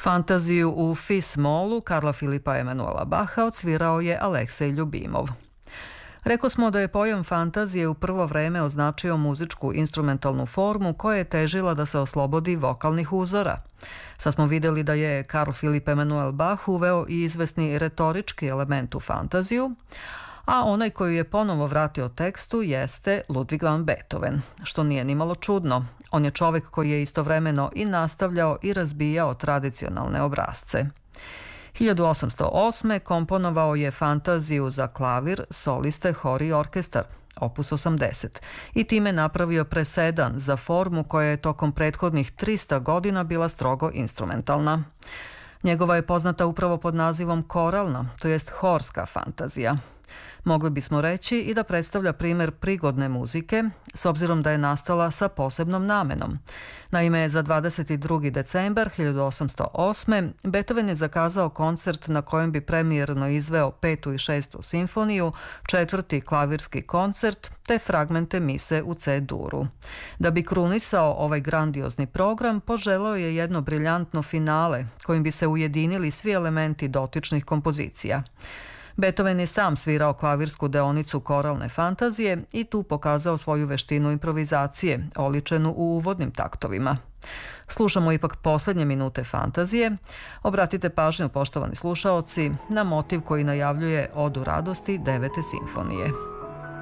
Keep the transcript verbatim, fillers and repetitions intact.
Fantaziju u Fis-molu Karla Filipa Emanuela Baha odsvirao je Aleksej Ljubimov. Rekao smo da je pojam fantazije u prvo vreme označio muzičku instrumentalnu formu koja je težila da se oslobodi vokalnih uzora. Sad smo vidjeli da je Karl Filip Emanuel Bach uveo i izvesni retorički element u fantaziju, a onaj koji je ponovo vratio tekstu jeste Ludwig van Beethoven, što nije nimalo čudno. On je čovjek koji je istovremeno i nastavljao i razbijao tradicionalne obrasce. hiljadu osamsto osme. komponovao je fantaziju za klavir, soliste, hor i orkestar, opus osamdeset, i time napravio presedan za formu koja je tokom prethodnih trista godina bila strogo instrumentalna. Njegova je poznata upravo pod nazivom koralna, to jest horska fantazija. Mogli bismo reći i da predstavlja primjer prigodne muzike, s obzirom da je nastala sa posebnom namenom. Naime, za dvadeset drugi decembar hiljadu osamsto osme. Beethoven je zakazao koncert na kojem bi premijerno izveo petu i šestu simfoniju, četvrti klavirski koncert te fragmente mise u C-duru. Da bi krunisao ovaj grandiozni program, poželeo je jedno briljantno finale kojim bi se ujedinili svi elementi dotičnih kompozicija. Beethoven je sam svirao klavirsku deonicu koralne fantazije i tu pokazao svoju veštinu improvizacije, oličenu u uvodnim taktovima. Slušamo ipak posljednje minute fantazije. Obratite pažnju, poštovani slušaoci, na motiv koji najavljuje Odu radosti devete simfonije.